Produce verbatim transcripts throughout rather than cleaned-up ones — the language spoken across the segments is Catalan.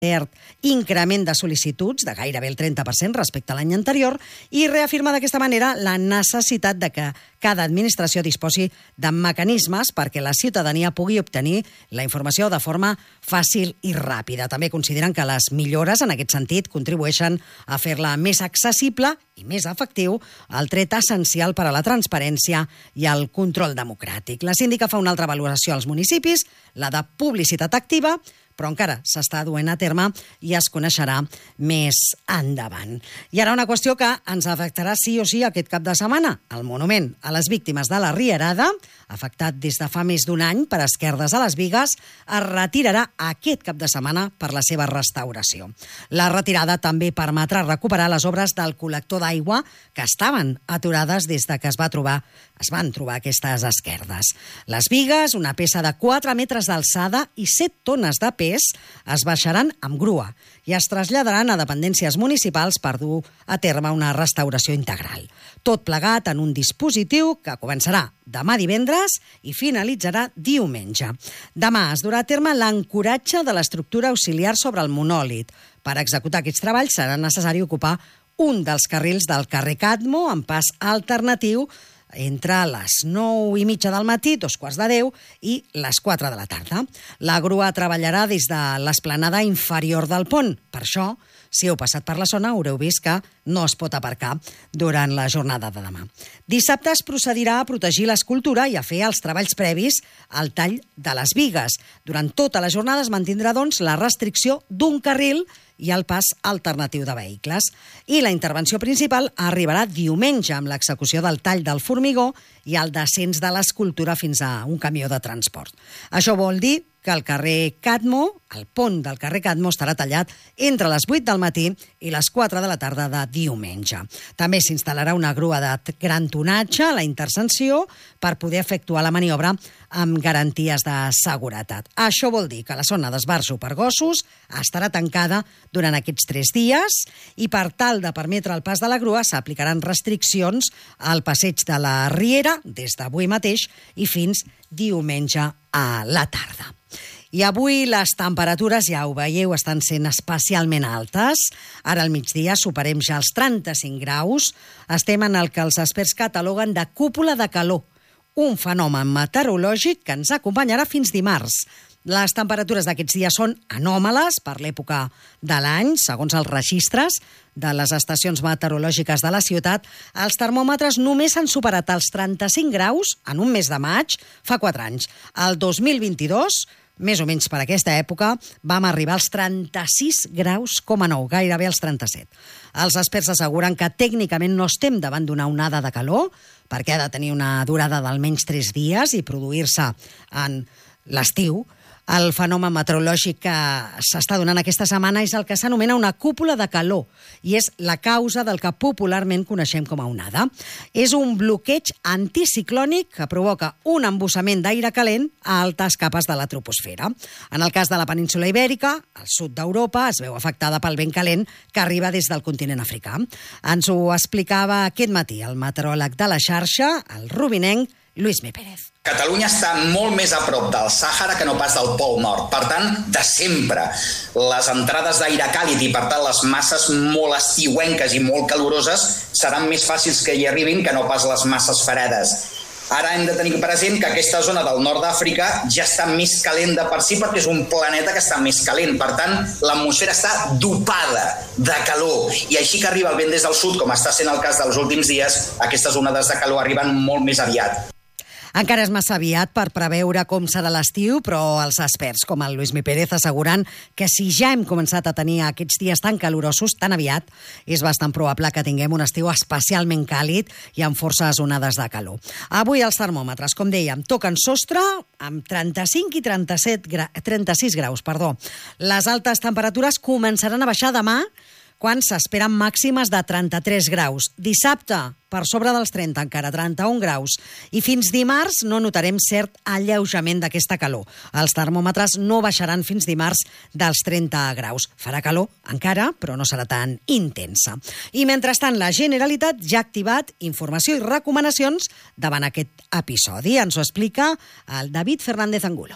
cert increment de sol·licituds de gairebé el trenta per cent respecte a l'any anterior i reafirma d'aquesta manera la necessitat de que cada administració disposi de mecanismes perquè la ciutadania pugui obtenir la informació de forma fàcil i ràpida. També consideren que les millores en aquest sentit contribueixen a fer-la més accessible i més efectiu, el tret essencial per a la transparència i el control democràtic. La síndica fa una altra valoració als municipis, la de publicitat activa, però encara s'està duent a terme i es coneixerà més endavant. I ara una qüestió que ens afectarà sí o sí aquest cap de setmana. El monument a les víctimes de la Rierada, afectat des de fa més d'un any per esquerdes a les Bigues, es retirarà aquest cap de setmana per la seva restauració. La retirada també permetrà recuperar les obres del col·lector d'aigua que estaven aturades des de que es va trobar es van trobar aquestes esquerdes. Les Bigues, una peça de quatre metres d'alçada i set tones de pes, es baixaran amb grua i es traslladaran a dependències municipals per dur a terme una restauració integral. Tot plegat en un dispositiu que començarà demà divendres i finalitzarà diumenge. Demà es durà a terme l'ancoratge de l'estructura auxiliar sobre el monòlit. Per executar aquests treballs serà necessari ocupar un dels carrils del carrer Cadmo amb pas alternatiu entre les nou i mitja del matí, dos quarts de deu, i les quatre de la tarda. La grua treballarà des de l'esplanada inferior del pont. Per això, si heu passat per la zona, haureu vist que no es pot aparcar durant la jornada de demà. Dissabte es procedirà a protegir l'escultura i a fer els treballs previs al tall de les bigues. Durant tota la jornada es mantindrà, doncs, la restricció d'un carril i el pas alternatiu de vehicles. I la intervenció principal arribarà diumenge amb l'execució del tall del formigó i el descens de l'escultura fins a un camió de transport. Això vol dir que el carrer Cadmo, el pont del carrer Cadmo, estarà tallat entre les vuit del matí i les quatre de la tarda de diumenge. També s'instal·larà una grua de gran tonatge a la interseció per poder efectuar la maniobra amb garanties de seguretat. Això vol dir que la zona d'esbarjo per gossos estarà tancada durant aquests tres dies i per tal de permetre el pas de la grua s'aplicaran restriccions al passeig de la Riera des d'avui mateix i fins diumenge a la tarda. I avui les temperatures, ja ho veieu, estan sent especialment altes. Ara al migdia superem ja els trenta-cinc graus. Estem en el que els experts cataloguen de cúpula de calor, un fenomen meteorològic que ens acompanyarà fins dimarts. Les temperatures d'aquests dies són anòmales per l'època de l'any, segons els registres de les estacions meteorològiques de la ciutat. Els termòmetres només han superat els trenta-cinc graus en un mes de maig fa quatre anys. El dos mil vint-i-dos, més o menys per aquesta època, vam arribar als trenta-sis graus coma nou, gairebé als trenta-set. Els experts asseguren que tècnicament no estem davant d'una onada de calor, perquè ha de tenir una durada d'almenys tres dies i produir-se en l'estiu. El fenomen meteorològic que s'està donant aquesta setmana és el que s'anomena una cúpula de calor i és la causa del que popularment coneixem com a onada. És un bloqueig anticiclònic que provoca un embussament d'aire calent a altes capes de la troposfera. En el cas de la península Ibèrica, al sud d'Europa, es veu afectada pel vent calent que arriba des del continent africà. Ens ho explicava aquest matí el meteoròleg de la xarxa, el rubinenc Luismi Pérez. Catalunya està molt més a prop del Sàhara que no pas del Pol Nord. Per tant, de sempre, les entrades d'aire càlid i, per tant, les masses molt estiuenques i molt caloroses seran més fàcils que hi arribin que no pas les masses fredes. Ara hem de tenir present que aquesta zona del nord d'Àfrica ja està més calent de per si perquè és un planeta que està més calent. Per tant, l'atmosfera està dopada de calor. I així que arriba el vent des del sud, com està sent el cas dels últims dies, aquestes onades de calor arriben molt més aviat. Encara és massa aviat per preveure com serà l'estiu, però els experts, com el Luismi Pérez, asseguren que si ja hem començat a tenir aquests dies tan calorosos tan aviat, és bastant probable que tinguem un estiu especialment càlid i amb forces onades de calor. Avui els termòmetres, com dèiem, toquen sostre amb trenta-cinc i trenta-set gra... trenta-sis graus. Perdó. Les altes temperatures començaran a baixar demà, quan s'esperen màximes de trenta-tres graus. Dissabte, per sobre dels trenta, encara trenta-un graus. I fins dimarts no notarem cert alleujament d'aquesta calor. Els termòmetres no baixaran fins dimarts dels trenta graus. Farà calor, encara, però no serà tan intensa. I mentrestant, la Generalitat ja ha activat informació i recomanacions davant aquest episodi. Ens ho explica el David Fernández Angulo.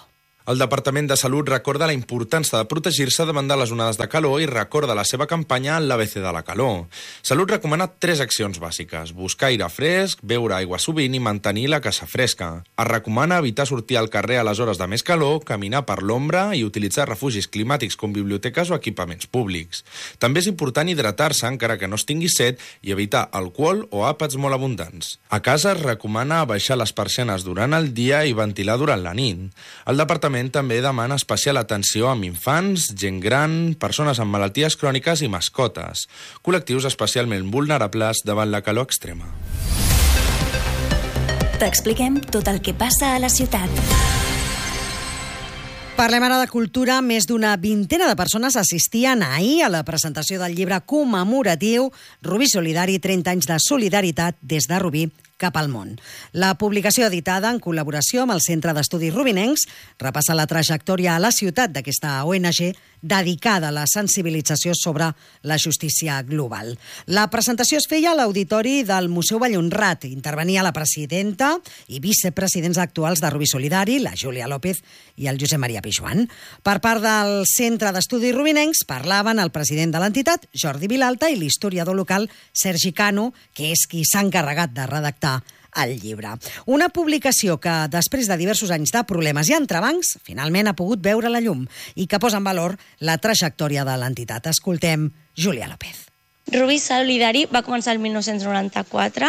El Departament de Salut recorda la importància de protegir-se davant de les onades de calor i recorda la seva campanya en l'A B C de la calor. Salut recomana tres accions bàsiques: buscar aire fresc, beure aigua sovint i mantenir la casa fresca. Es recomana evitar sortir al carrer a les hores de més calor, caminar per l'ombra i utilitzar refugis climàtics com biblioteques o equipaments públics. També és important hidratar-se encara que no es tingui set i evitar alcohol o àpats molt abundants. A casa es recomana abaixar les persianes durant el dia i ventilar durant la nit. El Departament també demana especial atenció amb infants, gent gran, persones amb malalties cròniques i mascotes, col·lectius especialment vulnerables davant la calor extrema. T'expliquem tot el que passa a la ciutat. Parlem ara de cultura. Més d'una vintena de persones assistien ahir a la presentació del llibre commemoratiu Rubí Solidari, trenta anys de solidaritat des de Rubí cap al món. La publicació, editada en col·laboració amb el Centre d'Estudis Rubinencs, repassa la trajectòria a la ciutat d'aquesta O N G dedicada a la sensibilització sobre la justícia global. La presentació es feia a l'auditori del Museu Vallhonrat. Intervenia la presidenta i vicepresidents actuals de Rubí Solidari, la Júlia López i el Josep Maria Pijuan. Per part del Centre d'Estudis Rubinencs parlaven el president de l'entitat, Jordi Vilalta, i l'historiador local, Sergi Cano, que és qui s'ha encarregat de redactar el llibre. Una publicació que, després de diversos anys de problemes i entrebancs, finalment ha pogut veure la llum i que posa en valor la trajectòria de l'entitat. Escoltem Júlia López. Rubí Solidari va començar el mil nou-cents noranta-quatre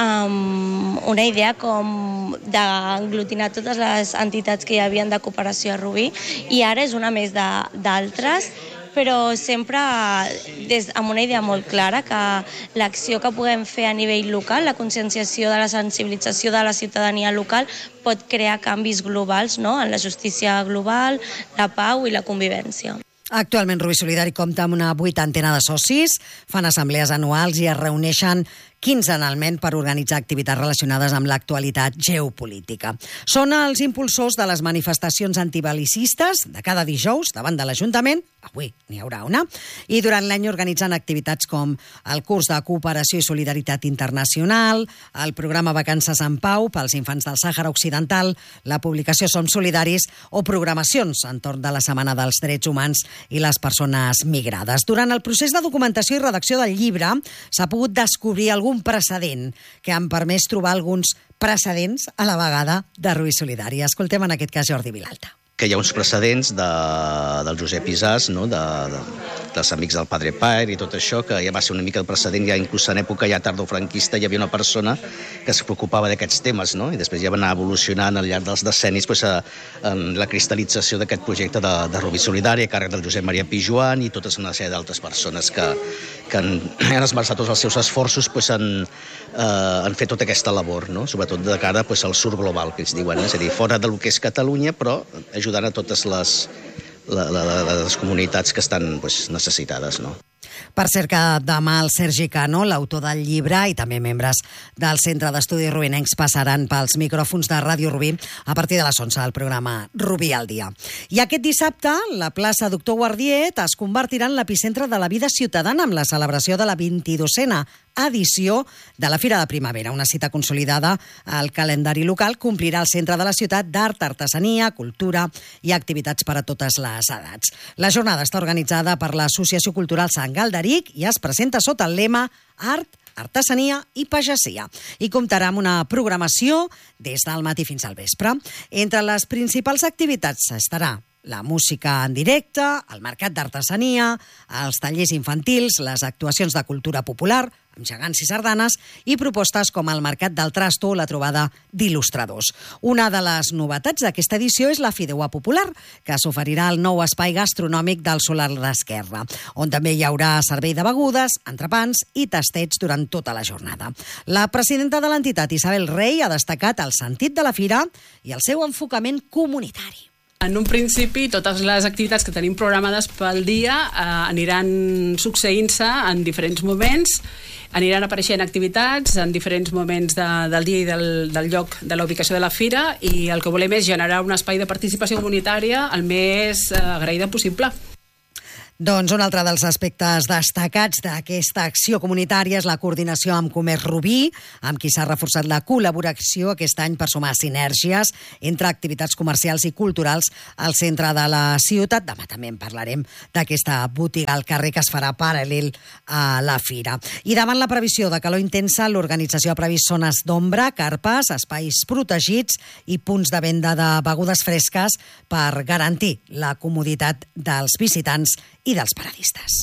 amb una idea com d'aglutinar totes les entitats que hi havia de cooperació a Rubí, i ara és una més d'altres, però sempre des, amb una idea molt clara, que l'acció que puguem fer a nivell local, la conscienciació de la sensibilització de la ciutadania local, pot crear canvis globals, no?, en la justícia global, la pau i la convivència. Actualment Rubí Solidari compta amb una vuitantena de socis, fan assemblees anuals i es reuneixen quinzenalment per organitzar activitats relacionades amb l'actualitat geopolítica. Són els impulsors de les manifestacions antibel·licistes de cada dijous davant de l'Ajuntament, avui n'hi haurà una, i durant l'any organitzen activitats com el curs de cooperació i solidaritat internacional, el programa Vacances en Pau pels infants del Sàhara Occidental, la publicació Som Solidaris o programacions entorn de la Setmana dels Drets Humans i les persones migrades. Durant el procés de documentació i redacció del llibre s'ha pogut descobrir algun precedent que han permès trobar alguns precedents a la vegada de Rubí Solidari. Escoltem en aquest cas Jordi Vilalta. Que hi ha uns precedents de, del Josep Isàs, no? de, de, dels amics del Padre Pare i tot això, que ja va ser una mica el precedent, ja inclús en època ja tardofranquista hi havia una persona que es preocupava d'aquests temes, no? I després ja va anar evolucionant al llarg dels decennis pues, a, en la cristal·lització d'aquest projecte de, de Rubí Solidari, a càrrec del Josep Maria Pijuan i totes una sèrie d'altres persones que, que han, han esmerçat tots els seus esforços pues, en, eh, en fer tota aquesta labor, no? Sobretot de cara pues, al sud global, que ells diuen, eh? És a dir, fora del que és Catalunya, però ajudant a totes les, la, la, les comunitats que estan pues, necessitades, no? Per cert que demà el Sergi Cano, l'autor del llibre, i també membres del Centre d'Estudis Rubinencs passaran pels micròfons de Ràdio Rubí a partir de les onze del programa Rubí al dia. I aquest dissabte, la plaça Doctor Guardiet es convertirà en l'epicentre de la vida ciutadana amb la celebració de la vint-i-dosena edició de la Fira de Primavera, una cita consolidada al calendari local. Complirà el centre de la ciutat d'art, artesania, cultura i activitats per a totes les edats. La jornada està organitzada per l'Associació Cultural Sant Galderic i es presenta sota el lema Art, artesania i pagesia, i comptarà amb una programació des del matí fins al vespre. Entre les principals activitats estarà la música en directe, el mercat d'artesania, els tallers infantils, les actuacions de cultura popular, amb gegants i sardanes, i propostes com el Mercat del Trasto o la trobada d'il·lustradors. Una de les novetats d'aquesta edició és la Fideuà Popular, que s'oferirà al nou espai gastronòmic del Solar d'Esquerra, on també hi haurà servei de begudes, entrepans i tastets durant tota la jornada. La presidenta de l'entitat, Isabel Rey, ha destacat el sentit de la fira i el seu enfocament comunitari. En un principi, totes les activitats que tenim programades pel dia eh, aniran succeint-se en diferents moments, aniran apareixent activitats en diferents moments de, del dia i del, del lloc de la ubicació de la fira, i el que volem és generar un espai de participació comunitària el més eh, agraïda possible. Doncs un altre dels aspectes destacats d'aquesta acció comunitària és la coordinació amb Comerç Rubí, amb qui s'ha reforçat la col·laboració aquest any per sumar sinergies entre activitats comercials i culturals al centre de la ciutat. Demà també en parlarem d'aquesta botiga al carrer que es farà paral·lel a la fira. I davant la previsió de calor intensa, l'organització ha previst zones d'ombra, carpes, espais protegits i punts de venda de begudes fresques per garantir la comoditat dels visitants i dels paradistes.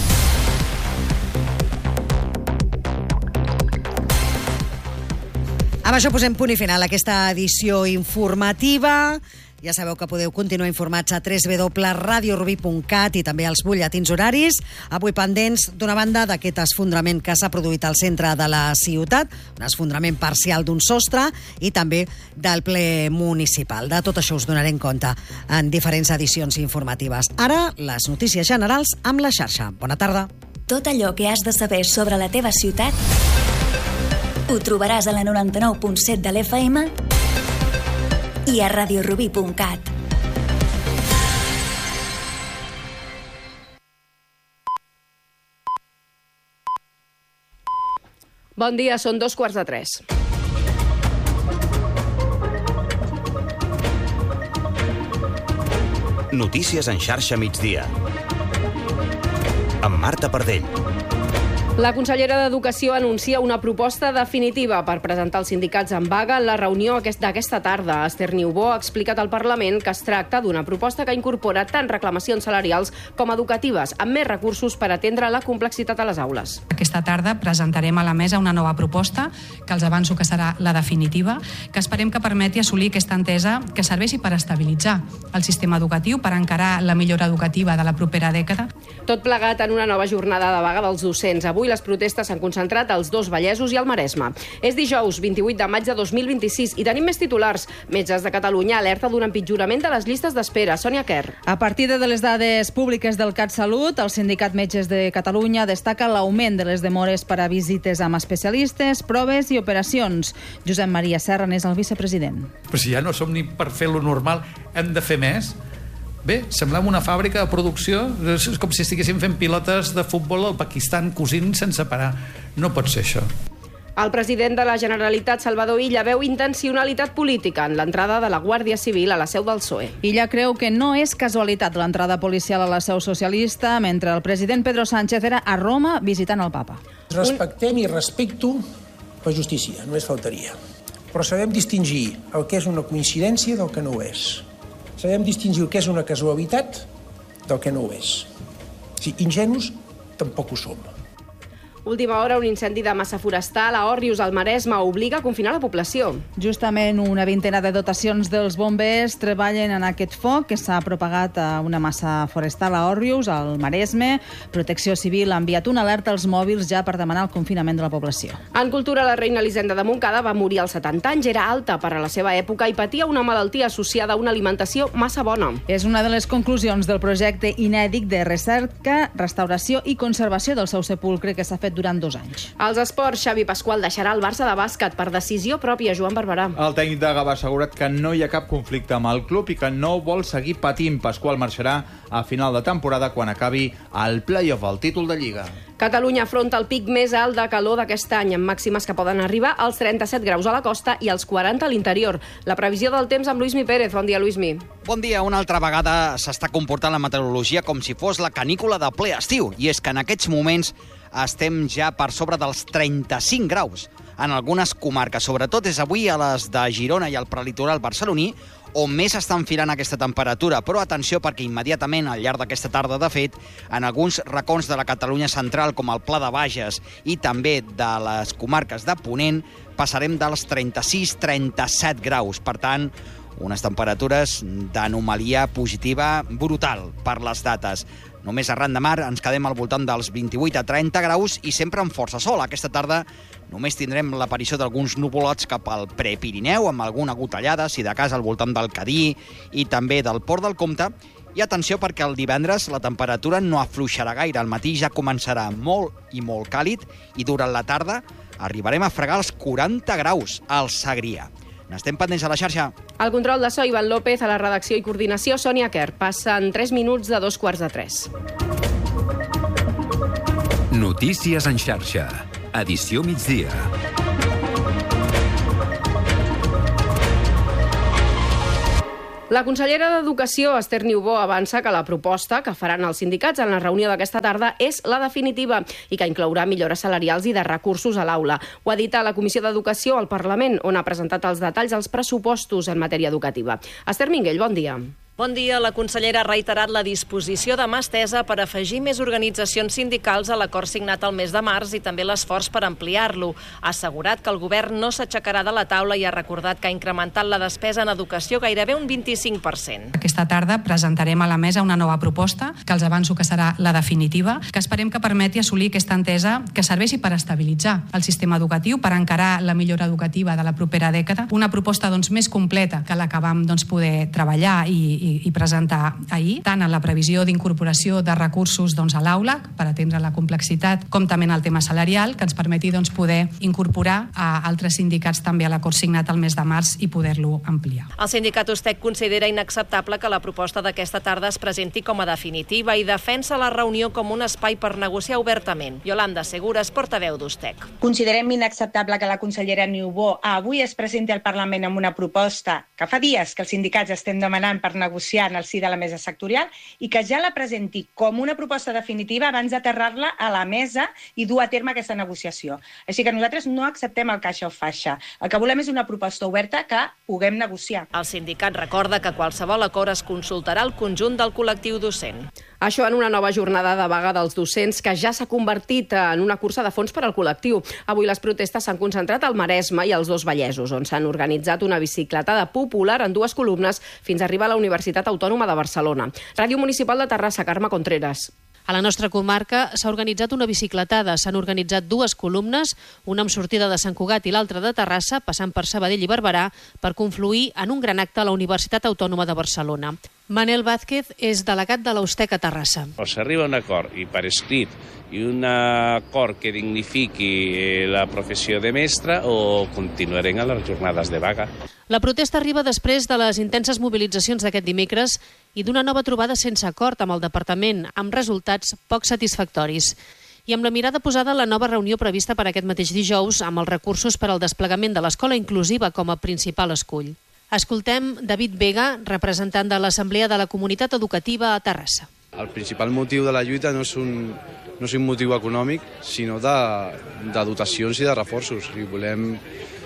Amb això posem punt i final a aquesta edició informativa. Ja sabeu que podeu continuar informats a w w w punt radio rubí punt cat i també als butlletins horaris. Avui pendents, d'una banda, d'aquest esfondrament que s'ha produït al centre de la ciutat, un esfondrament parcial d'un sostre, i també del ple municipal. De tot això us donarem compte en diferents edicions informatives. Ara, les notícies generals amb la xarxa. Bona tarda. Tot allò que has de saber sobre la teva ciutat ho trobaràs a la noranta-nou punt set de l'F M i a radio rubí punt cat. Bon dia, són dos quarts de tres. Notícies en xarxa migdia. Amb Marta Pardell. La consellera d'Educació anuncia una proposta definitiva per presentar els sindicats en vaga en la reunió d'aquesta tarda. Esther Niubó ha explicat al Parlament que es tracta d'una proposta que incorpora tant reclamacions salarials com educatives, amb més recursos per atendre la complexitat a les aules. Aquesta tarda presentarem a la mesa una nova proposta, que els avanço que serà la definitiva, que esperem que permeti assolir aquesta entesa que serveixi per estabilitzar el sistema educatiu, per encarar la millora educativa de la propera dècada. Tot plegat en una nova jornada de vaga dels docents. Avui les protestes s'han concentrat als dos Vallesos i al Maresme. És dijous, vint-i-vuit de maig de dos mil vint-i-sis, i tenim més titulars. Metges de Catalunya alerta d'un empitjorament de les llistes d'espera. Sònia Kerr. A partir de les dades públiques del CatSalut, el Sindicat Metges de Catalunya destaca l'augment de les demores per a visites amb especialistes, proves i operacions. Josep Maria Serra n'és el vicepresident. Però si ja no som ni per fer lo normal, hem de fer més. Bé, semblem una fàbrica de producció, és com si estiguéssim fent pilotes de futbol al Pakistan cosint sense parar. No pot ser això. El president de la Generalitat, Salvador Illa, veu intencionalitat política en l'entrada de la Guàrdia Civil a la seu del P S O E. Illa creu que no és casualitat l'entrada policial a la seu socialista mentre el president Pedro Sánchez era a Roma visitant el papa. Respectem i respecto la justícia, només faltaria. Però sabem distingir el que és una coincidència del que no ho és. Sabem distingir el que és una casualitat del que no ho és. Si ingenus, tampoc ho som. Última hora, un incendi de massa forestal a Òrrius, al Maresme, obliga a confinar la població. Justament una vintena de dotacions dels bombers treballen en aquest foc que s'ha propagat a una massa forestal a Òrrius, al Maresme. Protecció Civil ha enviat una alerta als mòbils ja per demanar el confinament de la població. En cultura, la reina Elisenda de Montcada va morir als setanta anys, era alta per a la seva època i patia una malaltia associada a una alimentació massa bona. És una de les conclusions del projecte inèdit de recerca, restauració i conservació del seu sepulcre que s'ha fet durant dos anys. Als esports, Xavi Pasqual deixarà el Barça de bàsquet per decisió pròpia. Joan Barberà. El tècnic de Gavà ha assegurat que no hi ha cap conflicte amb el club i que no vol seguir patint. Pasqual marxarà a final de temporada quan acabi el play-off, el títol de Lliga. Catalunya afronta el pic més alt de calor d'aquest any, amb màximes que poden arribar als trenta-set graus a la costa i als quaranta a l'interior. La previsió del temps amb Luismi Pérez. Bon dia, Luismi. Bon dia. Una altra vegada s'està comportant la meteorologia com si fos la canícula de ple estiu, i és que en aquests moments estem ja per sobre dels trenta-cinc graus en algunes comarques. Sobretot és avui a les de Girona i al prelitoral barceloní on més està enfilant aquesta temperatura. Però atenció, perquè immediatament al llarg d'aquesta tarda, de fet, en alguns racons de la Catalunya central, com el Pla de Bages i també de les comarques de Ponent, passarem dels trenta-sis a trenta-set graus. Per tant, unes temperatures d'anomalia positiva brutal per les dates. Només arran de mar ens quedem al voltant dels vint-i-vuit a trenta graus i sempre amb força sol. Aquesta tarda només tindrem l'aparició d'alguns nuvolats cap al Prepirineu, amb alguna gotellada, si de cas al voltant del Cadí i també del Port del Comte. I atenció, perquè el divendres la temperatura no afluixarà gaire. Al matí ja començarà molt i molt càlid i durant la tarda arribarem a fregar els quaranta graus al Segrià. N'estem pendents a la xarxa. El control de so, Ivan López, a la redacció i coordinació, Sònia Kerr. Passen tres minuts de dos quarts de tres. Notícies en xarxa. Edició migdia. La consellera d'Educació, Esther Niubó, avança que la proposta que faran els sindicats en la reunió d'aquesta tarda és la definitiva i que inclourà millores salarials i de recursos a l'aula. Ho ha dit a la Comissió d'Educació al Parlament, on ha presentat els detalls dels pressupostos en matèria educativa. Esther Minguell, bon dia. Bon dia. La consellera ha reiterat la disposició de mà estesa per afegir més organitzacions sindicals a l'acord signat el mes de març i també l'esforç per ampliar-lo. Ha assegurat que el govern no s'aixecarà de la taula i ha recordat que ha incrementat la despesa en educació gairebé un vint-i-cinc per cent. Aquesta tarda presentarem a la mesa una nova proposta, que els avanço que serà la definitiva, que esperem que permeti assolir aquesta entesa que serveixi per estabilitzar el sistema educatiu, per encarar la millora educativa de la propera dècada. Una proposta doncs, més completa que la que vam doncs, poder treballar i i presentar ahir, tant en la previsió d'incorporació de recursos doncs, a l'aula per atendre la complexitat, com també en el tema salarial, que ens permeti doncs, poder incorporar a altres sindicats també a l'acord signat el mes de març i poder-lo ampliar. El sindicat USTEC considera inacceptable que la proposta d'aquesta tarda es presenti com a definitiva i defensa la reunió com un espai per negociar obertament. Yolanda Segures, portaveu d'USTEC. Considerem inacceptable que la consellera Niubó avui es presenti al Parlament amb una proposta que fa dies que els sindicats estem demanant per negociar negociar en el si de la mesa sectorial i que ja la presenti com una proposta definitiva abans d'aterrar-la a la mesa i dur a terme aquesta negociació. Així que nosaltres no acceptem el caixa o faixa. El que volem és una proposta oberta que puguem negociar. El sindicat recorda que qualsevol acord es consultarà al conjunt del col·lectiu docent. Això en una nova jornada de vaga dels docents que ja s'ha convertit en una cursa de fons per al col·lectiu. Avui les protestes s'han concentrat al Maresme i als dos Vallesos, on s'han organitzat una bicicletada popular en dues columnes fins a arribar a la Universitat Autònoma de Barcelona. Ràdio Municipal de Terrassa, Carme Contreras. A la nostra comarca s'ha organitzat una bicicletada. S'han organitzat dues columnes, una amb sortida de Sant Cugat i l'altra de Terrassa, passant per Sabadell i Barberà, per confluir en un gran acte a la Universitat Autònoma de Barcelona. Manel Vázquez és delegat de l'USTEC a Terrassa. O s'arriba a un acord, i per escrit, i un acord que dignifiqui la professió de mestre, o continuarem a les jornades de vaga. La protesta arriba després de les intenses mobilitzacions d'aquest dimecres i d'una nova trobada sense acord amb el departament, amb resultats poc satisfactoris. I amb la mirada posada en la nova reunió prevista per aquest mateix dijous amb els recursos per al desplegament de l'escola inclusiva com a principal escull. Escoltem David Vega, representant de l'Assemblea de la Comunitat Educativa a Terrassa. El principal motiu de la lluita no és un, no és un motiu econòmic, sinó de, de dotacions i de reforços. I volem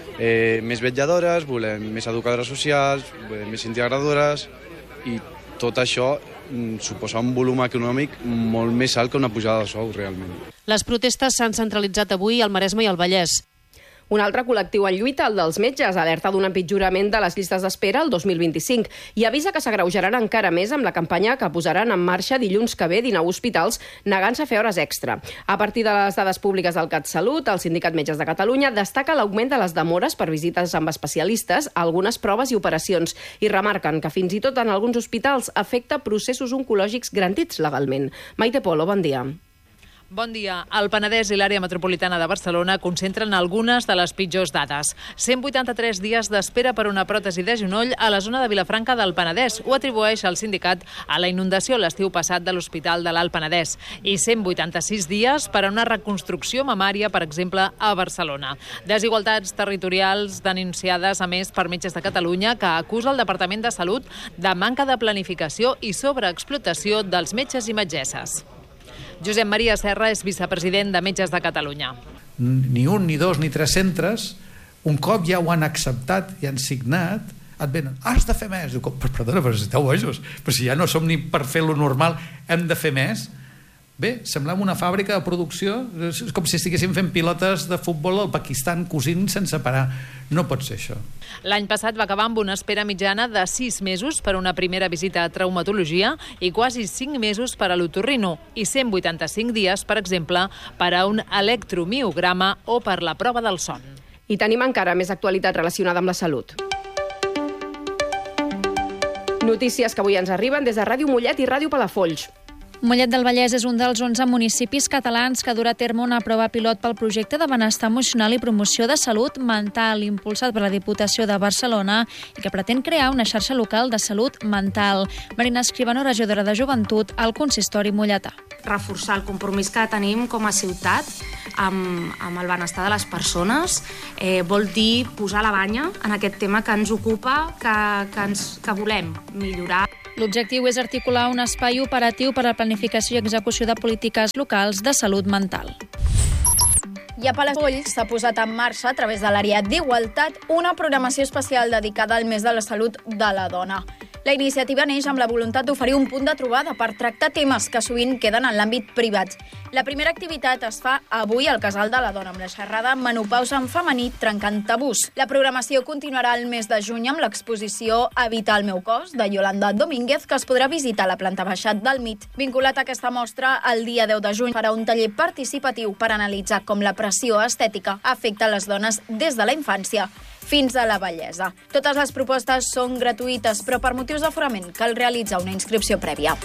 eh, més vetlladores, volem més educadores socials, volem més integradores, i tot això mm, suposa un volum econòmic molt més alt que una pujada de sou, realment. Les protestes s'han centralitzat avui al Maresme i al Vallès. Un altre col·lectiu en lluita, el dels metges, alerta d'un empitjorament de les llistes d'espera el dos mil vint-i-cinc i avisa que s'agreujaran encara més amb la campanya que posaran en marxa dilluns que ve dinou hospitals negant-se a fer hores extra. A partir de les dades públiques del CatSalut, el Sindicat Metges de Catalunya destaca l'augment de les demores per visites amb especialistes, algunes proves i operacions, i remarquen que fins i tot en alguns hospitals afecta processos oncològics garantits legalment. Maite Polo, bon dia. Bon dia. El Penedès i l'àrea metropolitana de Barcelona concentren algunes de les pitjors dades. cent vuitanta-tres dies d'espera per una pròtesi de genoll a la zona de Vilafranca del Penedès. Ho atribueix el sindicat a la inundació l'estiu passat de l'Hospital de l'Alt Penedès. I cent vuitanta-sis dies per a una reconstrucció mamària, per exemple, a Barcelona. Desigualtats territorials denunciades, a més, per Metges de Catalunya, que acusa el Departament de Salut de manca de planificació i sobreexplotació dels metges i metgesses. Josep Maria Serra és vicepresident de Metges de Catalunya. Ni un, ni dos, ni tres centres, un cop ja ho han acceptat i han signat, et venen, has de fer més. Diu, perdona, però si esteu bojos, però si ja no som ni per fer lo normal, hem de fer més. Bé, semblem una fàbrica de producció, és com si estiguéssim fent pilotes de futbol al Pakistan cosint sense parar. No pot ser això. L'any passat va acabar amb una espera mitjana de sis mesos per una primera visita a traumatologia i quasi cinc mesos per a l'otorrino i cent vuitanta-cinc dies, per exemple, per a un electromiograma o per la prova del son. I tenim encara més actualitat relacionada amb la salut. Notícies que avui ens arriben des de Ràdio Mollet i Ràdio Palafolls. Mollet del Vallès és un dels onze municipis catalans que durà a terme una prova pilot pel projecte de benestar emocional i promoció de salut mental impulsat per la Diputació de Barcelona i que pretén crear una xarxa local de salut mental. Marina Escribano, regidora de Joventut al Consistori Molletà. Reforçar el compromís que tenim com a ciutat amb, amb el benestar de les persones eh, vol dir posar la banya en aquest tema que ens ocupa, que, que, ens, que volem millorar. L'objectiu és articular un espai operatiu per a la planificació i execució de polítiques locals de salut mental. I a Palafolls s'ha posat en marxa, a través de l'àrea d'Igualtat, una programació especial dedicada al mes de la salut de la dona. La iniciativa neix amb la voluntat d'oferir un punt de trobada per tractar temes que sovint queden en l'àmbit privat. La primera activitat es fa avui al Casal de la Dona, amb la xerrada Menopausa en femení trencant tabús. La programació continuarà el mes de juny amb l'exposició Habitar el meu cos, de Yolanda Domínguez, que es podrà visitar a la planta baixa del M I T. Vinculat a aquesta mostra, el dia deu de juny farà un taller participatiu per analitzar com la pressió estètica afecta les dones des de la infància fins a la vellesa. Totes les propostes són gratuïtes, però per motius d'aforament cal realitzar una inscripció prèvia.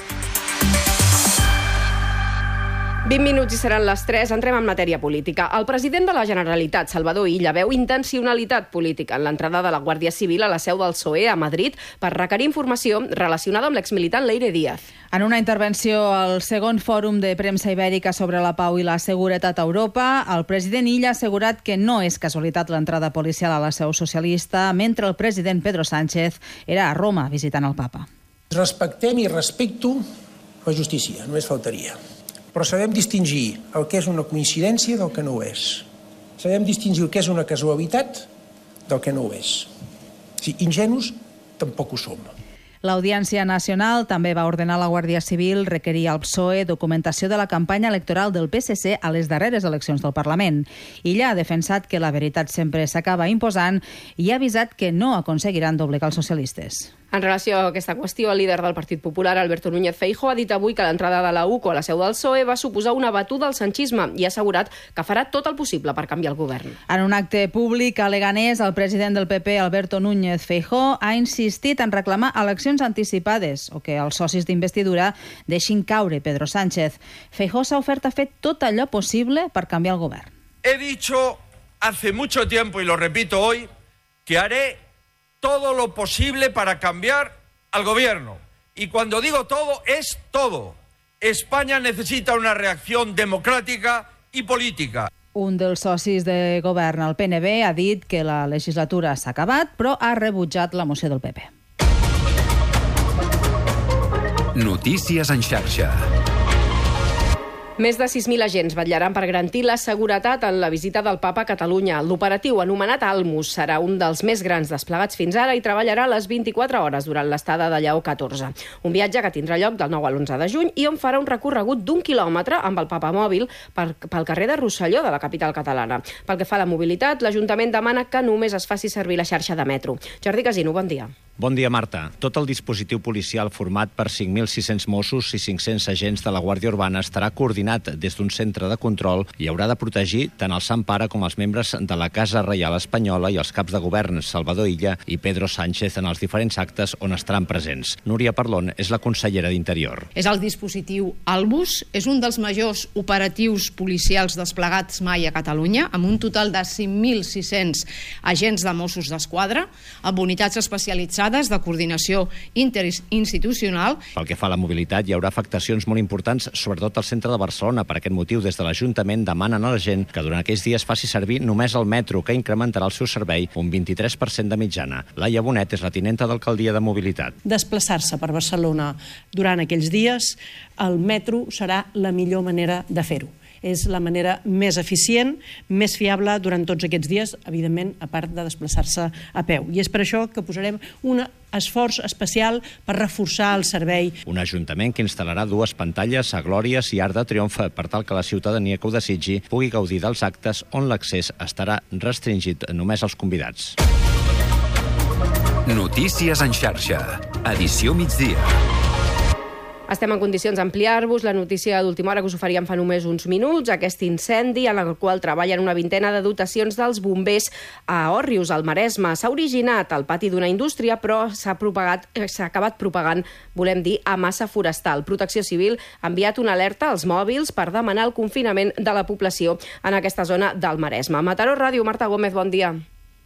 vint minuts i seran les tres. Entrem en matèria política. El president de la Generalitat, Salvador Illa, veu intencionalitat política en l'entrada de la Guàrdia Civil a la seu del P S O E a Madrid per requerir informació relacionada amb l'exmilitant Leire Díaz. En una intervenció al segon fòrum de premsa ibèrica sobre la pau i la seguretat a Europa, el president Illa ha assegurat que no és casualitat l'entrada policial a la seu socialista mentre el president Pedro Sánchez era a Roma visitant el papa. Respectem i respecto la justícia, només faltaria. Però sabem distingir el que és una coincidència del que no ho és. Sabem distingir el que és una casualitat del que no ho és. Si ingenus, tampoc ho som. L'Audiència Nacional també va ordenar a la Guàrdia Civil requerir al P S O E documentació de la campanya electoral del P S C a les darreres eleccions del Parlament. Illa ha defensat que la veritat sempre s'acaba imposant i ha avisat que no aconseguiran doblegar els socialistes. En relació a aquesta qüestió, el líder del Partit Popular, Alberto Núñez Feijóo, ha dit avui que l'entrada de la U C O a la seu del P S O E va suposar una batuda al sanchisme i ha assegurat que farà tot el possible per canviar el govern. En un acte públic a Leganés, el president del P P, Alberto Núñez Feijóo, ha insistit en reclamar eleccions anticipades o que els socis d'investidura deixin caure Pedro Sánchez. Feijóo s'ha ofert a fer tot allò possible per canviar el govern. He dicho hace mucho tiempo, y lo repito hoy, que haré todo lo posible para cambiar al gobierno. Y cuando digo todo, es todo. España necesita una reacción democrática y política. Un dels socis de govern, el P N B, ha dit que la legislatura s'ha acabat, però ha rebutjat la moció del P P. Notícies en xarxa. Més de sis mil agents vetllaran per garantir la seguretat en la visita del Papa a Catalunya. L'operatiu, anomenat Almus, serà un dels més grans desplegats fins ara i treballarà les vint-i-quatre hores durant l'estada de Lleó catorze. Un viatge que tindrà lloc del nou a l'onze de juny i on farà un recorregut d'un quilòmetre amb el Papa mòbil per, pel carrer de Rosselló de la capital catalana. Pel que fa a la mobilitat, l'Ajuntament demana que només es faci servir la xarxa de metro. Jordi Casino, bon dia. Bon dia, Marta. Tot el dispositiu policial format per cinc mil sis-cents Mossos i cinc-cents agents de la Guàrdia Urbana estarà coordinat des d'un centre de control i haurà de protegir tant el Sant Pare com els membres de la Casa Reial Espanyola i els caps de govern Salvador Illa i Pedro Sánchez en els diferents actes on estaran presents. Núria Parlon és la consellera d'Interior. És el dispositiu Almus, és un dels majors operatius policials desplegats mai a Catalunya, amb un total de cinc mil sis-cents agents de Mossos d'Esquadra, amb unitats especialitzades de coordinació interinstitucional. Pel que fa a la mobilitat, hi haurà afectacions molt importants, sobretot al centre de Barcelona. Per aquest motiu, des de l'Ajuntament demanen a la gent que durant aquells dies faci servir només el metro, que incrementarà el seu servei un vint-i-tres per cent de mitjana. Laia Bonet és la tinenta d'alcaldia de mobilitat. Desplaçar-se per Barcelona durant aquells dies, el metro serà la millor manera de fer-ho. És la manera més eficient, més fiable durant tots aquests dies, evidentment, a part de desplaçar-se a peu. I és per això que posarem un esforç especial per reforçar el servei. Un ajuntament que instal·larà dues pantalles a Glòries i Arc de Triomf per tal que la ciutadania que ho desitgi pugui gaudir dels actes on l'accés estarà restringit només als convidats. Notícies en xarxa. Edició migdia. Estem en condicions d'ampliar-vos la notícia d'última hora que us oferíem fa només uns minuts, aquest incendi en el qual treballen una vintena de dotacions dels bombers a Òrrius, al Maresme. S'ha originat al pati d'una indústria, però s'ha propagat, s'ha acabat propagant, volem dir, a massa forestal. Protecció Civil ha enviat una alerta als mòbils per demanar el confinament de la població en aquesta zona del Maresme. Mataró Ràdio, Marta Gómez, bon dia.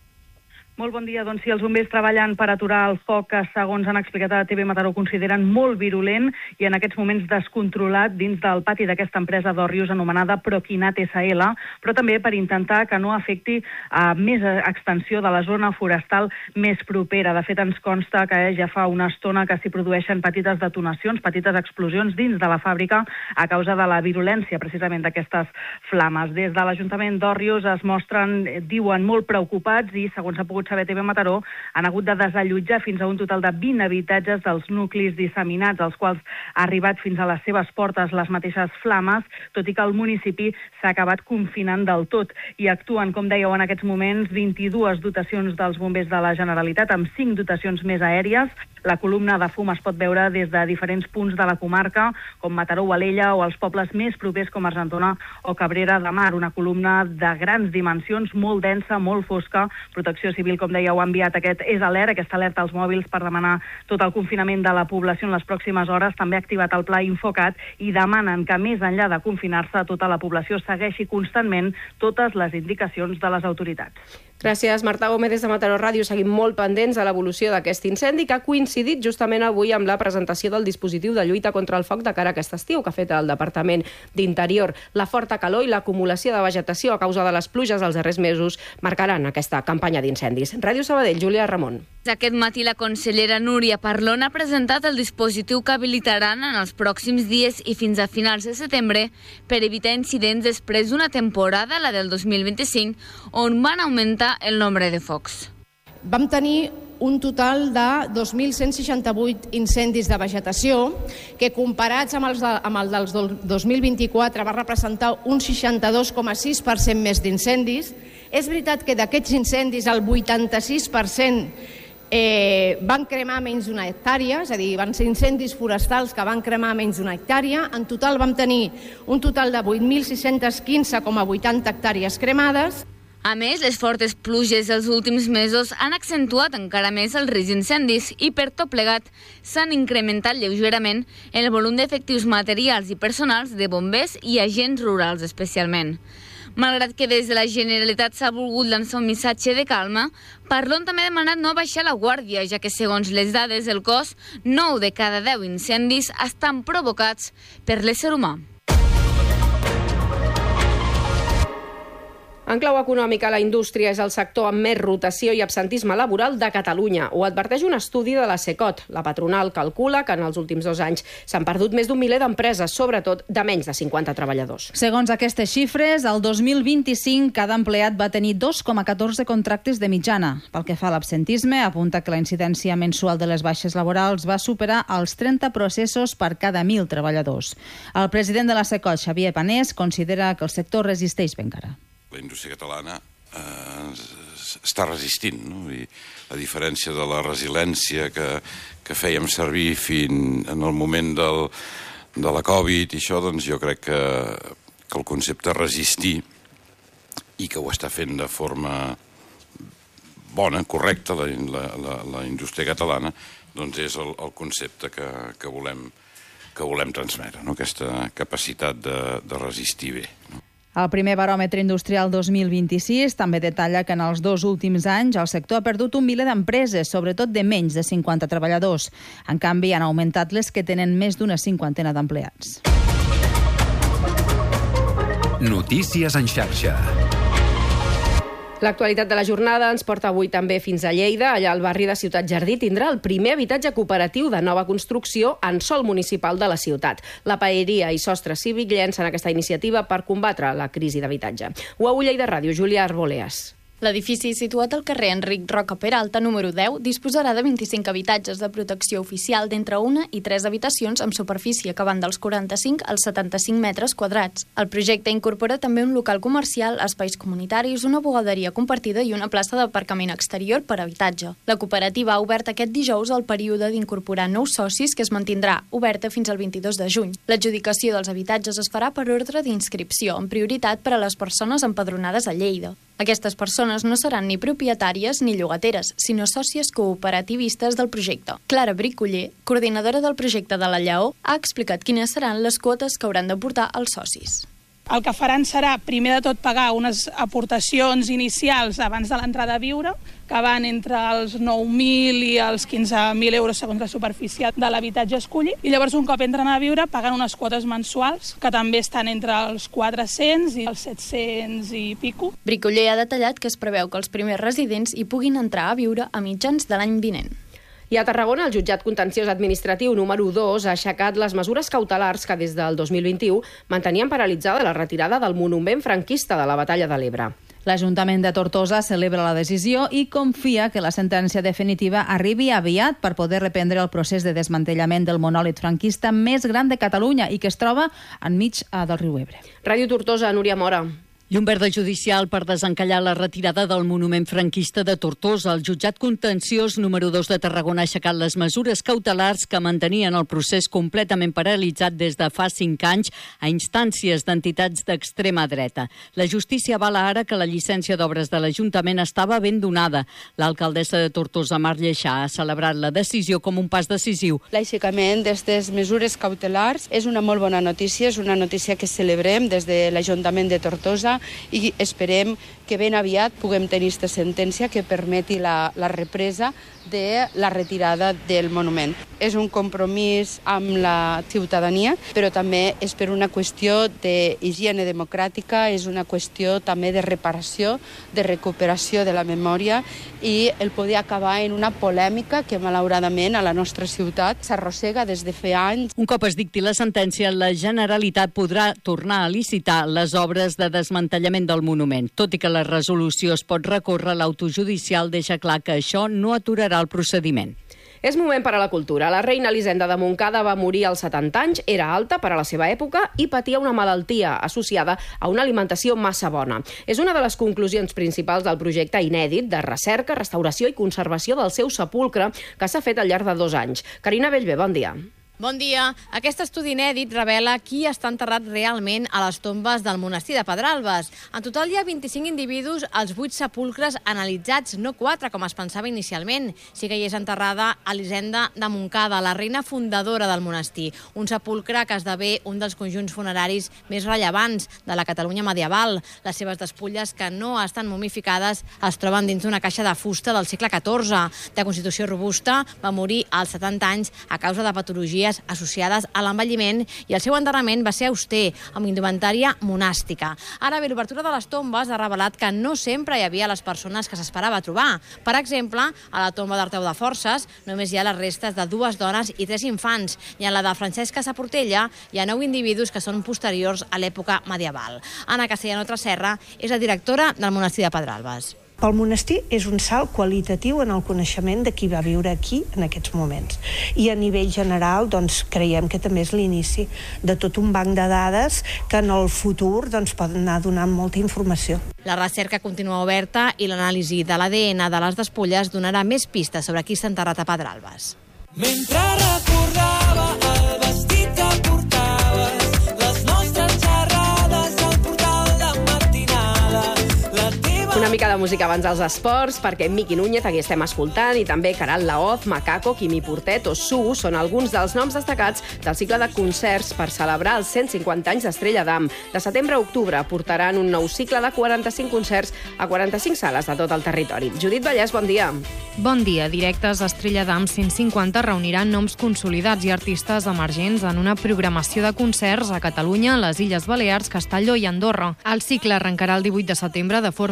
Molt bon dia. Doncs sí, els bombers treballen per aturar el foc que, segons han explicat a T V Mataró, consideren molt virulent i en aquests moments descontrolat dins del pati d'aquesta empresa d'Òrrius anomenada Proquinat S L, però també per intentar que no afecti a més extensió de la zona forestal més propera. De fet, ens consta que ja fa una estona que s'hi produeixen petites detonacions, petites explosions dins de la fàbrica a causa de la virulència precisament d'aquestes flames. Des de l'Ajuntament d'Òrrius es mostren, diuen, molt preocupats i, segons s'ha pogut saber T V Mataró, han hagut de desallotjar fins a un total de vint habitatges dels nuclis disseminats, als quals ha arribat fins a les seves portes les mateixes flames, tot i que el municipi s'ha acabat confinant del tot. I actuen, com dèieu, en aquests moments vint-i-dues dotacions dels bombers de la Generalitat, amb cinc dotacions més aèries. La columna de fum es pot veure des de diferents punts de la comarca, com Mataró o Alella, o els pobles més propers com Argentona o Cabrera de Mar. Una columna de grans dimensions, molt densa, molt fosca. Protecció Civil, com dèieu, ha enviat aquest és alert, aquesta alerta als mòbils per demanar tot el confinament de la població en les pròximes hores. També ha activat el pla Infocat i demanen que, més enllà de confinar-se, tota la població segueixi constantment totes les indicacions de les autoritats. Gràcies, Marta Gómez, des de Mataró Ràdio. Seguim molt pendents de l'evolució d'aquest incendi que ha coincidit justament avui amb la presentació del dispositiu de lluita contra el foc de cara a aquest estiu que ha fet el Departament d'Interior. La forta calor i l'acumulació de vegetació a causa de les pluges dels darrers mesos marcaran aquesta campanya d'incendis. Ràdio Sabadell, Júlia Ramon. Aquest matí la consellera Núria Parlon ha presentat el dispositiu que habilitaran en els pròxims dies i fins a finals de setembre per evitar incidents després d'una temporada, la del dos mil vint-i-cinc, on van augmentar el nombre de focs. Vam tenir un total de dos mil cent seixanta-vuit incendis de vegetació, que comparats amb els, de, amb el dels dos mil vint-i-quatre va representar un seixanta-dos coma sis per cent més d'incendis. És veritat que d'aquests incendis el vuitanta-sis per cent eh, van cremar menys d'una hectàrea, és a dir, van ser incendis forestals que van cremar menys d'una hectàrea. En total vam tenir un total de vuit mil sis-cents quinze coma vuitanta hectàrees cremades. A més, les fortes pluges dels últims mesos han accentuat encara més el risc d'incendis i per tot plegat s'han incrementat lleugerament el volum d'efectius materials i personals de bombers i agents rurals especialment. Malgrat que des de la Generalitat s'ha volgut lançar un missatge de calma, Parlon també ha demanat no baixar la guàrdia, ja que segons les dades del cos, nou de cada deu incendis estan provocats per l'ésser humà. En clau econòmica, la indústria és el sector amb més rotació i absentisme laboral de Catalunya. Ho adverteix un estudi de la SECOT. La patronal calcula que en els últims dos anys s'han perdut més d'un miler d'empreses, sobretot de menys de cinquanta treballadors. Segons aquestes xifres, el dos mil vint-i-cinc cada empleat va tenir dos coma catorze contractes de mitjana. Pel que fa a l'absentisme, apunta que la incidència mensual de les baixes laborals va superar els trenta processos per cada mil treballadors. El president de la SECOT, Xavier Panés, considera que el sector resisteix ben encara. La indústria catalana eh, està resistint, no? I a diferència de la resiliència que, que fèiem servir fins en el moment del, de la Covid i això, doncs jo crec que, que el concepte resistir i que ho està fent de forma bona, correcta, la, la, la, la indústria catalana, doncs és el, el concepte que, que, volem, que volem transmetre, no? Aquesta capacitat de, de resistir bé, no? El primer baròmetre industrial dos mil vint-i-sis també detalla que en els dos últims anys el sector ha perdut un miler d'empreses, sobretot de menys de cinquanta treballadors. En canvi, han augmentat les que tenen més d'una cinquantena d'empleats. Notícies en xarxa. L'actualitat de la jornada ens porta avui també fins a Lleida. Allà el barri de Ciutat Jardí tindrà el primer habitatge cooperatiu de nova construcció en sòl municipal de la ciutat. La Paeria i Sostre Cívic llencen aquesta iniciativa per combatre la crisi d'habitatge. U A U Lleida Ràdio, Júlia Arboleas. L'edifici, situat al carrer Enric Roca Peralta, número deu, disposarà de vint-i-cinc habitatges de protecció oficial d'entre una i tres habitacions amb superfície que van dels quaranta-cinc als setanta-cinc metres quadrats. El projecte incorpora també un local comercial, espais comunitaris, una bugaderia compartida i una plaça d'aparcament exterior per habitatge. La cooperativa ha obert aquest dijous el període d'incorporar nous socis, que es mantindrà oberta fins al vint-i-dos de juny. L'adjudicació dels habitatges es farà per ordre d'inscripció, amb prioritat per a les persones empadronades a Lleida. Aquestes persones no seran ni propietàries ni llogateres, sinó sòcies cooperativistes del projecte. Clara Bricoller, coordinadora del projecte de la Lleó, ha explicat quines seran les quotes que hauran d'aportar els socis. El que faran serà, primer de tot, pagar unes aportacions inicials abans de l'entrada a viure, que van entre els nou mil i els quinze mil euros segons la superfície de l'habitatge escollit, i llavors un cop entren a viure paguen unes quotes mensuals, que també estan entre els quatre-cents i els set-cents i pico. Bricoller ha detallat que es preveu que els primers residents hi puguin entrar a viure a mitjans de l'any vinent. I a Tarragona, el jutjat contenciós administratiu número dos ha aixecat les mesures cautelars que des del dos mil vint-i-u mantenien paralitzada la retirada del monument franquista de la Batalla de l'Ebre. L'Ajuntament de Tortosa celebra la decisió i confia que la sentència definitiva arribi aviat per poder reprendre el procés de desmantellament del monòlit franquista més gran de Catalunya i que es troba enmig del riu Ebre. Ràdio Tortosa, Núria Mora. Llum verda judicial per desencallar la retirada del monument franquista de Tortosa. El jutjat contenciós número dos de Tarragona ha aixecat les mesures cautelars que mantenien el procés completament paralitzat des de fa cinc anys a instàncies d'entitats d'extrema dreta. La justícia avala ara que la llicència d'obres de l'Ajuntament estava ben donada. L'alcaldessa de Tortosa, Mar Lleixà, ha celebrat la decisió com un pas decisiu. L'aixecament d'aquestes mesures cautelars és una molt bona notícia, és una notícia que celebrem des de l'Ajuntament de Tortosa i esperem que ben aviat puguem tenir aquesta sentència que permeti la, la represa de la retirada del monument. És un compromís amb la ciutadania, però també és per una qüestió d'higiene democràtica, és una qüestió també de reparació, de recuperació de la memòria i el poder acabar en una polèmica que malauradament a la nostra ciutat s'arrossega des de fa anys. Un cop es dicti la sentència, la Generalitat podrà tornar a licitar les obres de desmantellament del monument. Tot i que la resolució es pot recórrer, l'autojudicial deixa clar que això no aturarà el procediment. És moment per a la cultura. La reina Elisenda de Montcada va morir als setanta anys, era alta per a la seva època i patia una malaltia associada a una alimentació massa bona. És una de les conclusions principals del projecte inèdit de recerca, restauració i conservació del seu sepulcre que s'ha fet al llarg de dos anys. Carina Bellver, bon dia. Bon dia. Aquest estudi inèdit revela qui està enterrat realment a les tombes del monestir de Pedralbes. En total hi ha vint-i-cinc individus als vuit sepulcres analitzats, no quatre, com es pensava inicialment. Sí que hi és enterrada Elisenda de Montcada, la reina fundadora del monestir. Un sepulcre que esdevé un dels conjunts funeraris més rellevants de la Catalunya medieval. Les seves despulles, que no estan momificades, es troben dins d'una caixa de fusta del segle catorze. De constitució robusta, va morir als setanta anys a causa de patologies associades a l'envelliment i el seu enterrament va ser auster, amb indumentària monàstica. Ara bé, l'obertura de les tombes ha revelat que no sempre hi havia les persones que s'esperava trobar. Per exemple, a la tomba d'Arteu de Forces només hi ha les restes de dues dones i tres infants, i en la de Francesca Saportella hi ha nou individus que són posteriors a l'època medieval. Anna Castellano Tresserra és la directora del monestir de Pedralbes. Pel monestir és un salt qualitatiu en el coneixement de qui va viure aquí en aquests moments. I a nivell general doncs, creiem que també és l'inici de tot un banc de dades que en el futur doncs, poden anar donant molta informació. La recerca continua oberta i l'anàlisi de l'A D N de les despulles donarà més pistes sobre qui s'ha enterrat a Pedralbes. Mentre recordava el vestit que portaves, les nostres xerrades al portal de matinada, la teva... Una mica de música abans dels esports, perquè Miqui Núñez aquí estem escoltant, i també Caral Laoz, Macaco, Quimi Portet o Su són alguns dels noms destacats del cicle de concerts per celebrar els cent cinquanta anys d'Estrella Damm. De setembre a octubre portaran un nou cicle de quaranta-cinc concerts a quaranta-cinc sales de tot el territori. Judit Vallès, bon dia. Bon dia. Directes d'Estrella Damm cent cinquanta reuniran noms consolidats i artistes emergents en una programació de concerts a Catalunya, les Illes Balears, Castelló i Andorra. El cicle arrencarà el divuit de setembre de forma simultània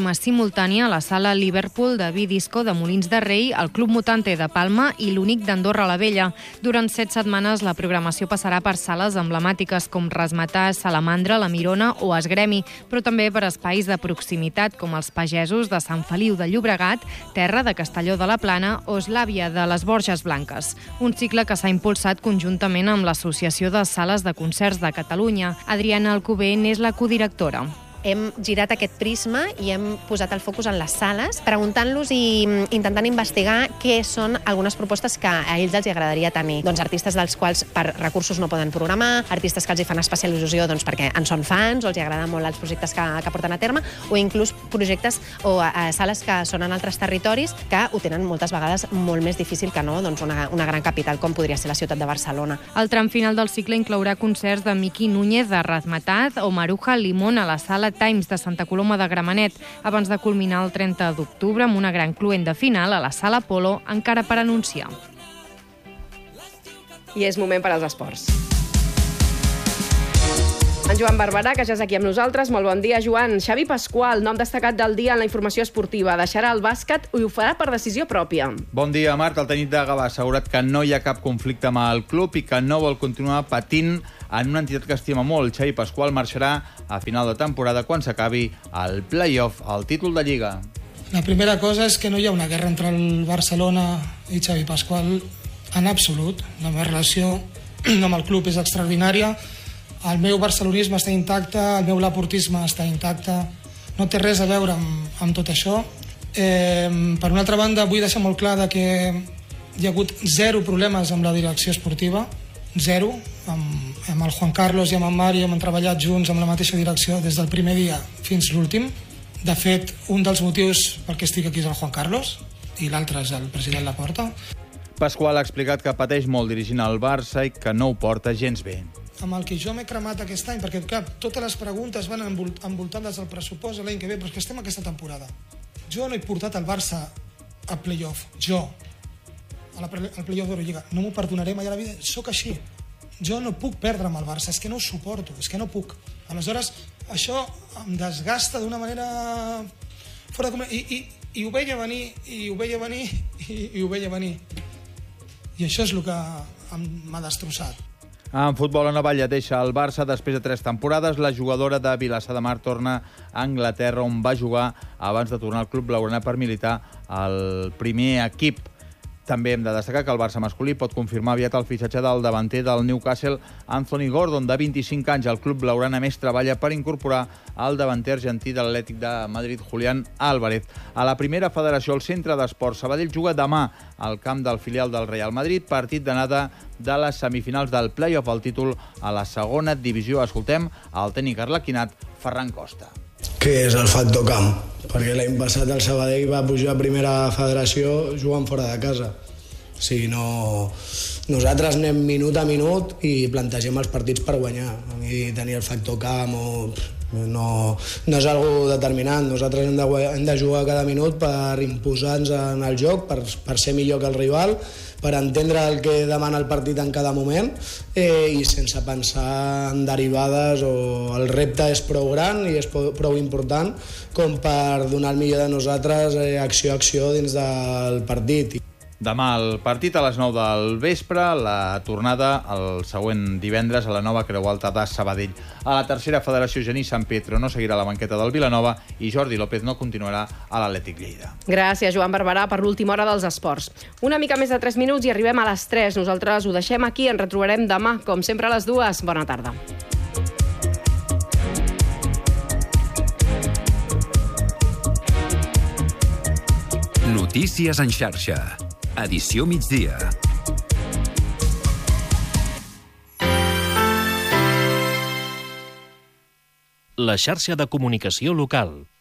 simultània a la sala Liverpool de Vidisco de Molins de Rei, el Club Mutante de Palma i l'Únic d'Andorra la Vella. Durant set setmanes la programació passarà per sales emblemàtiques com Rasmatà, Salamandra, La Mirona o Esgremi, però també per espais de proximitat com els Pagesos de Sant Feliu de Llobregat, Terra de Castelló de la Plana o Eslàvia de les Borges Blanques. Un cicle que s'ha impulsat conjuntament amb l'Associació de Sales de Concerts de Catalunya. Adriana Alcover n'és la codirectora. Hem girat aquest prisma i hem posat el focus en les sales, preguntant-los i intentant investigar què són algunes propostes que a ells els agradaria tenir. Doncs artistes dels quals per recursos no poden programar, artistes que els hi fan especial il·lusió doncs, perquè en són fans o els agraden molt els projectes que, que porten a terme, o inclús projectes o a, a sales que són en altres territoris que ho tenen moltes vegades molt més difícil que no doncs una, una gran capital com podria ser la ciutat de Barcelona. El tram final del cicle inclourà concerts de Miqui Núñez de Razmataz o Maruja Limón a la sala Times de Santa Coloma de Gramenet, abans de culminar el trenta d'octubre amb una gran cluenda final a la sala Polo, encara per anunciar. I és moment per als esports. En Joan Barberà, que ja és aquí amb nosaltres. Molt bon dia, Joan. Xavi Pasqual, nom destacat del dia en la informació esportiva. Deixarà el bàsquet i ho farà per decisió pròpia. Bon dia, Marc. El tècnic de Gavà ha assegurat que no hi ha cap conflicte amb el club i que no vol continuar patint en una entitat que estima molt. Xavi Pasqual marxarà a final de temporada quan s'acabi el play-off, el títol de Lliga. La primera cosa és que no hi ha una guerra entre el Barcelona i Xavi Pasqual en absolut. La meva relació amb el club és extraordinària. El meu barcelonisme està intacte, el meu laportisme està intacte. No té res a veure amb, amb tot això. Eh, per una altra banda, vull deixar molt clar de que hi ha hagut zero problemes amb la direcció esportiva, zero. Amb, amb el Juan Carlos i amb en Mario hem treballat junts amb la mateixa direcció des del primer dia fins l'últim. De fet, un dels motius per què estic aquí és el Juan Carlos i l'altre és el president Laporta. Pasqual ha explicat que pateix molt dirigint el Barça i que no ho porta gens bé. Amb el que jo m'he cremat aquest any, perquè clar, totes les preguntes van envoltades del pressupost l'any que ve, però és que estem aquesta temporada. Jo no he portat el Barça a play-off, jo, al play-off d'Eurolliga. No m'ho perdonaré mai a la vida, sóc així. Jo no puc perdre amb el Barça, és que no ho suporto, és que no puc. Aleshores, això em desgasta d'una manera fora de... I, i, i ho veia venir, i ho veia venir, i, i ho veia venir. I això és el que m'ha destrossat. En futbol, la Navalla deixa el Barça després de tres temporades. La jugadora de Vilassar de Mar torna a Anglaterra, on va jugar abans de tornar al club blaugrana per militar al primer equip. També hem de destacar que el Barça masculí pot confirmar aviat el fitxatge del davanter del Newcastle, Anthony Gordon, de vint-i-cinc anys. El club blaugrana més treballa per incorporar el davanter argentí de l'Atlètic de Madrid, Julián Álvarez. A la primera federació, el Centre d'Esports Sabadell juga demà al camp del filial del Real Madrid, partit d'anada de les semifinals del play-off al títol a la segona divisió. Escoltem el tècnic arlequinat, Ferran Costa. Què és el factor camp? Perquè l'any passat el Sabadell va pujar a primera federació jugant fora de casa. O sigui, no... Nosaltres anem minut a minut i plantegem els partits per guanyar. A mi tenir el factor camp o... no, no és algo determinant. Nosaltres hem de, hem de jugar cada minut per imposar-nos en el joc, per, per ser millor que el rival, per entendre el que demana el partit en cada moment eh, i sense pensar en derivades o el repte és prou gran i és prou important com per donar el millor de nosaltres eh, acció a acció dins del partit. Demà el partit a les nou del vespre, la tornada el següent divendres a la nova Creu Alta de Sabadell. A la tercera federació, Genís San Pietro no seguirà la banqueta del Vilanova i Jordi López no continuarà a l'Atlètic Lleida. Gràcies, Joan Barberà, per l'última hora dels esports. Una mica més de tres minuts i arribem a les tres. Nosaltres ho deixem aquí, ens retrobarem demà, com sempre a les dues. Bona tarda. Notícies en xarxa. Edició migdia. La xarxa de comunicació local.